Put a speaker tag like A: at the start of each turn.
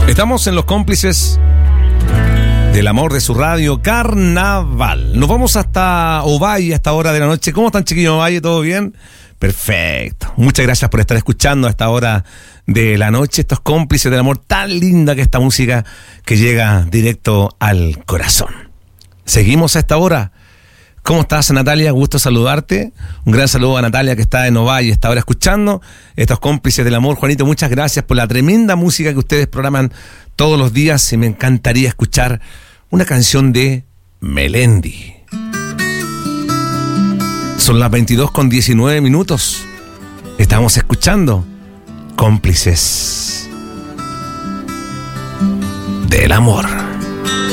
A: Estamos en los cómplices del amor de su radio, Carnaval. Nos vamos hasta Ovalle a esta hora de la noche. ¿Cómo están, chiquillos de Ovalle? ¿Todo bien? Perfecto. Muchas gracias por estar escuchando a esta hora de la noche estos cómplices del amor, tan linda que esta música que llega directo al corazón. Seguimos a esta hora. ¿Cómo estás, Natalia? Gusto saludarte. Un gran saludo a Natalia, que está en Ovalle, está ahora escuchando estos cómplices del amor. Juanito, muchas gracias por la tremenda música que ustedes programan todos los días. Y me encantaría escuchar una canción de Melendi. Son las 22:19. Estamos escuchando Cómplices del Amor.